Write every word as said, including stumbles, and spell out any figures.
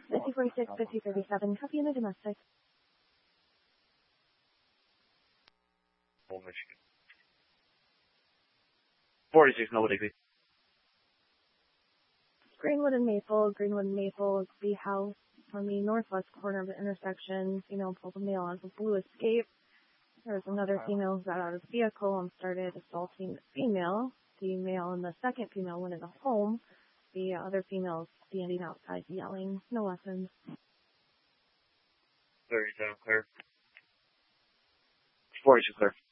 fifty forty-six, fifty thirty-seven, copy in the domestic. Old Michigan. forty-six, Noble Digby. Greenwood and Maple, Greenwood and Maple, the house on the northwest corner of the intersection. Female pulled a male out of a blue Escape. There was another female who got out of the vehicle and started assaulting the female. The male and the second female went in the home. The other female standing outside yelling, no weapons. thirty-seven, clear. forty-two, clear.